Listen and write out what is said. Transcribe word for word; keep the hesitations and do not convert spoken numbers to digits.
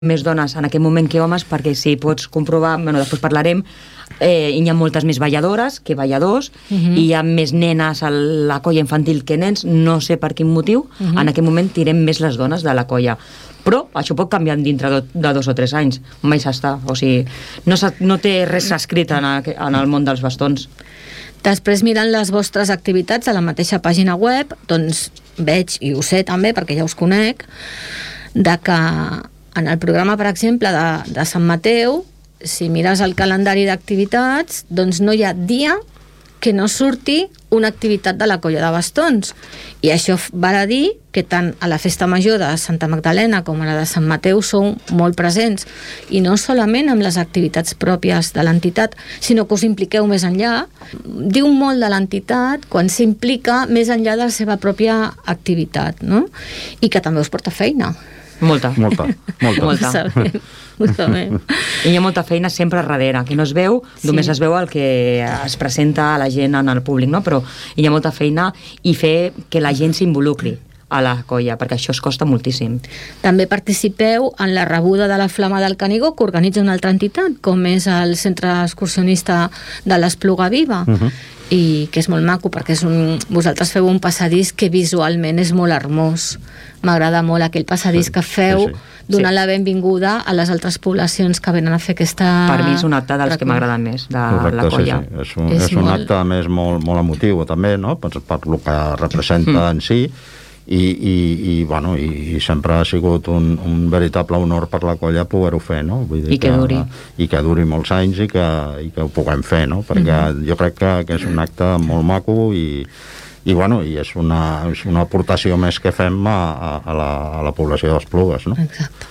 més dones en aquest moment que homes, perquè si pots comprovar, bueno, després parlarem, eh, hi ha moltes més balladores que balladors, uh-huh. i hi ha més nenes a la colla infantil que nens, no sé per quin motiu, uh-huh. en aquest moment tirem més les dones de la colla. Però això pot canviar dintre de dos o tres anys, mai s'està, o sigui, no, no té res escrit en, a, en el món dels bastons. Després, mirant les vostres activitats a la mateixa pàgina web, doncs veig, i ho sé també perquè ja us conec, de que en el programa, per exemple, de, de Sant Mateu, si mires el calendari d'activitats, doncs no hi ha dia que no surti una activitat de la colla de bastons. I això va a dir que tant a la festa major de Santa Magdalena com a la de Sant Mateu sou molt presents. I no solament amb les activitats pròpies de l'entitat, sinó que us impliqueu més enllà. Diu molt de l'entitat quan s'implica més enllà de la seva pròpia activitat, no? I que també us porta feina. Molta. Molta, molta. molta. Ho sabem, ho sabem. I hi ha molta feina sempre darrere, que no es veu, sí. Només es veu el que es presenta a la gent en el públic, no? Però hi ha molta feina i fer que la gent s'involucri a la colla, perquè això es costa moltíssim. També participeu en la rebuda de la Flama del Canigó, que organitza una altra entitat, com és el Centre Excursionista de l'Espluga Viva, uh-huh. i que és molt maco, perquè és un... vosaltres feu un passadís que visualment és molt hermós. M'agrada molt aquell passadís sí, que feu, sí, sí. donant sí. la benvinguda a les altres poblacions que venen a fer aquesta... Per mi és un acte dels que m'agraden més, de Correcte, la colla. Sí, sí. És un, és és un molt... acte, a més, molt, molt emotiu, també, no? per, per el que representa mm. en si, i, i, i, bueno, i, i sempre ha sigut un, un veritable honor per la colla poder-ho fer, no? Vull dir I que, que duri. I que duri molts anys i que, i que ho puguem fer, no? Perquè mm-hmm. jo crec que, que és un acte molt maco i i, bueno, i és una, és una aportació més que fem a, a, a, la, a la població d'Esplugues, no? Exacte.